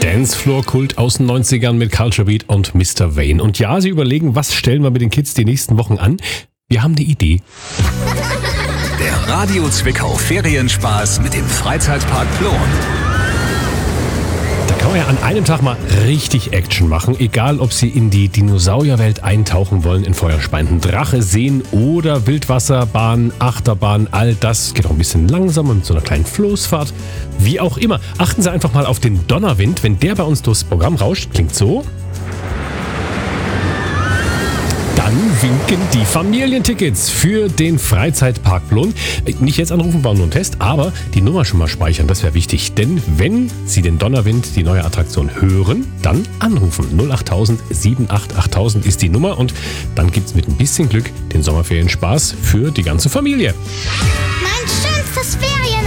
Dancefloor-Kult aus den 90ern mit Culture Beat und Mr. Vane. Und ja, sie überlegen, was stellen wir mit den Kids die nächsten Wochen an? Wir haben eine Idee. Der Radio Zwickau Ferienspaß mit dem Freizeitpark Plon. Da kann man ja an einem Tag mal richtig Action machen, egal ob Sie in die Dinosaurierwelt eintauchen wollen, in feuerspeienden Drache sehen oder Wildwasserbahn, Achterbahn, all das geht auch ein bisschen langsamer mit so einer kleinen Floßfahrt. Wie auch immer, achten Sie einfach mal auf den Donnerwind, wenn der bei uns durchs Programm rauscht, klingt so. Dann winken die Familientickets für den Freizeitpark Plon. Nicht jetzt anrufen, bauen nur einen Test, aber die Nummer schon mal speichern, das wäre wichtig. Denn wenn Sie den Donnerwind, die neue Attraktion, hören, dann anrufen. 08000 7888000 ist die Nummer und dann gibt's mit ein bisschen Glück den Sommerferienspaß für die ganze Familie. Mein schönstes Ferien.